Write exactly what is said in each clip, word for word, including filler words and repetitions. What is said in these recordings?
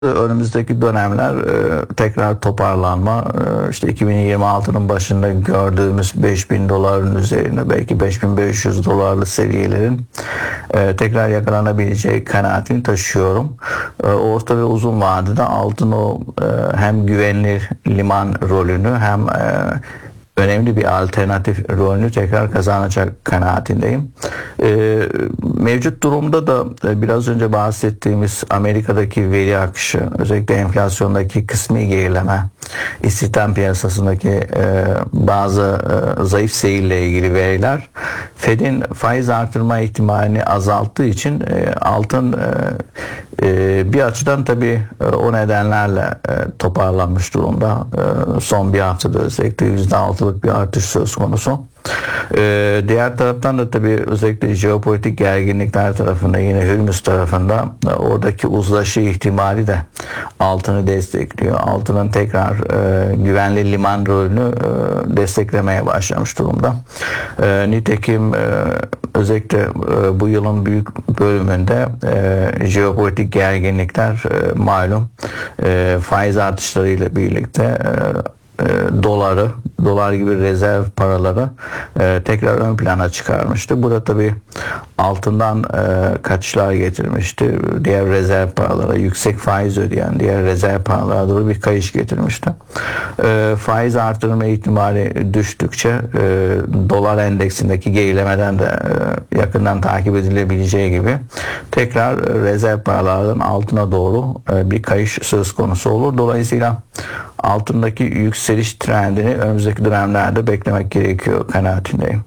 Önümüzdeki dönemler e, tekrar toparlanma, e, işte iki bin yirmi altının başında gördüğümüz beş bin doların üzerine belki beş bin beş yüz dolarlı seviyelerin e, tekrar yakalanabileceği kanaatini taşıyorum. E, orta ve uzun vadede altın o e, hem güvenilir liman rolünü hem e, önemli bir alternatif rolünü tekrar kazanacak kanaatindeyim. Ee, mevcut durumda da biraz önce bahsettiğimiz Amerika'daki veri akışı, özellikle enflasyondaki kısmi gerileme, istihdam piyasasındaki e, bazı e, zayıf seyirle ilgili veriler Fed'in faiz artırma ihtimalini azalttığı için e, altın e, e, bir açıdan tabii e, o nedenlerle e, toparlanmış durumda. E, son bir haftada özellikle yüzde altılık bir artış söz konusu. Ee, diğer taraftan da tabii özellikle jeopolitik gerginlikler tarafında, yine Hürmüz tarafında e, oradaki uzlaşı ihtimali de altını destekliyor. Altının tekrar e, güvenli liman rolünü e, desteklemeye başlamış durumda. E, nitekim e, özellikle e, bu yılın büyük bölümünde e, jeopolitik gerginlikler e, malum e, faiz artışlarıyla birlikte e, doları, dolar gibi rezerv paraları e, tekrar ön plana çıkarmıştı. Bu da tabii altından e, kaçışlar getirmişti. Diğer rezerv paralara, yüksek faiz ödeyen diğer rezerv paralara doğru bir kayış getirmişti. E, faiz artırma ihtimali düştükçe e, dolar endeksindeki gerilemeden de e, yakından takip edilebileceği gibi tekrar rezerv paralardan altına doğru e, bir kayış söz konusu olur. Dolayısıyla altındaki yükseliş trendini önümüzdeki dönemlerde beklemek gerekiyor kanaatindeyim.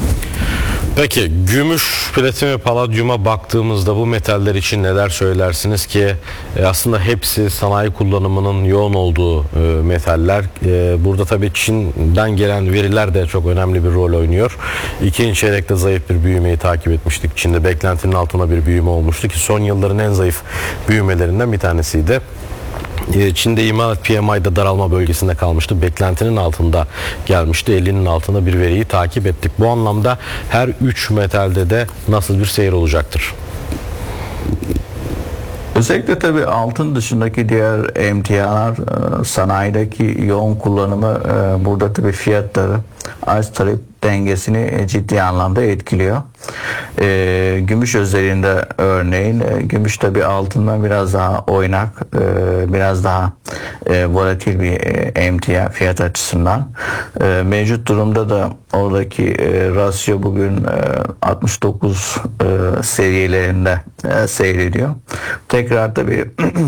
Peki gümüş, platin ve paladyuma baktığımızda bu metaller için neler söylersiniz ki e, aslında hepsi sanayi kullanımının yoğun olduğu e, metaller. E, burada tabii Çin'den gelen veriler de çok önemli bir rol oynuyor. İkinci çeyrekte zayıf bir büyümeyi takip etmiştik. Çin'de beklentinin altına bir büyüme olmuştu ki son yılların en zayıf büyümelerinden bir tanesiydi. Çin'de imalat P M I'da daralma bölgesinde kalmıştı. Beklentinin altında gelmişti. ellinin altında bir veriyi takip ettik. Bu anlamda her üç metalde de nasıl bir seyir olacaktır? Özellikle tabii altın dışındaki diğer emtialar, sanayideki yoğun kullanımı burada tabii fiyatları, arz talep dengesini ciddi anlamda etkiliyor. E, gümüş özelinde örneğin e, gümüş tabii altından biraz daha oynak, e, biraz daha e, volatil bir e, emtia fiyat açısından. E, mevcut durumda da oradaki e, rasyo bugün e, altmış dokuz e, seviyelerinde e, seyrediyor. Tekrar tabii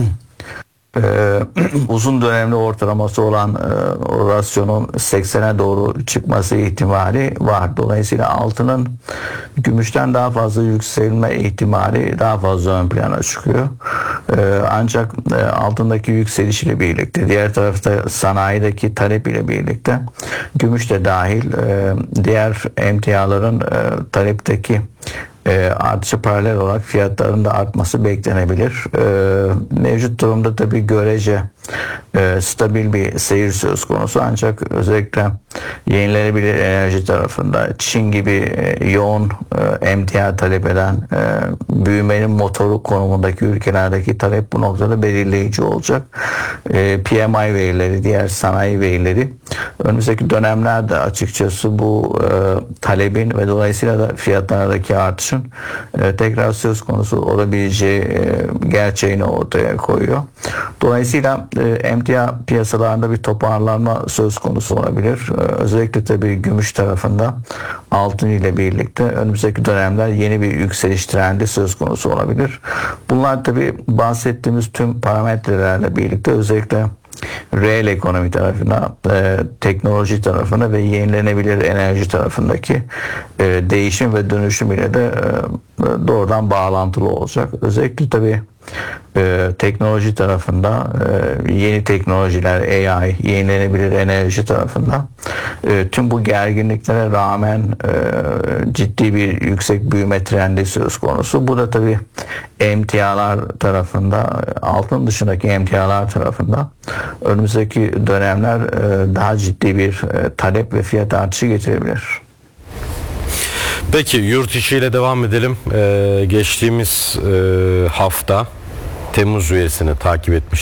Ee, uzun dönemli ortalaması olan e, o rasyonun seksene doğru çıkması ihtimali var. Dolayısıyla altının gümüşten daha fazla yükselme ihtimali daha fazla ön plana çıkıyor. Ee, ancak e, altındaki yükseliş ile birlikte, diğer tarafta sanayideki talep ile birlikte gümüş de dahil e, diğer emtiaların e, talepteki E, artışı paralel olarak fiyatların da artması beklenebilir. E, mevcut durumda tabii görece e, stabil bir seyir söz konusu, ancak özellikle yenilenebilir enerji tarafında Çin gibi e, yoğun e, emtia talep eden e, büyümenin motoru konumundaki ülkelerdeki talep bu noktada belirleyici olacak. E, P M I verileri, diğer sanayi verileri önümüzdeki dönemlerde açıkçası bu e, talebin ve dolayısıyla da fiyatlardaki artış e, tekrar söz konusu olabileceği e, gerçeğini ortaya koyuyor. Dolayısıyla e, emtia piyasalarında bir toparlanma söz konusu olabilir. E, özellikle tabii gümüş tarafında altın ile birlikte önümüzdeki dönemler yeni bir yükseliş trendi söz konusu olabilir. Bunlar tabii bahsettiğimiz tüm parametrelerle birlikte özellikle reel ekonomi tarafına, e, teknoloji tarafına ve yenilenebilir enerji tarafındaki e, değişim ve dönüşüm ile de e, doğrudan bağlantılı olacak. Özellikle tabii e, teknoloji tarafında e, yeni teknolojiler, A I, yenilenebilir enerji tarafında e, tüm bu gerginliklere rağmen e, ciddi bir yüksek büyüme trendi söz konusu. Bu da tabii emtialar tarafında, altın dışındaki emtialar tarafında önümüzdeki dönemler e, daha ciddi bir e, talep ve fiyat artışı getirebilir. Peki yurt içiyle devam edelim. Ee, geçtiğimiz e, hafta Temmuz üyesini takip etmiş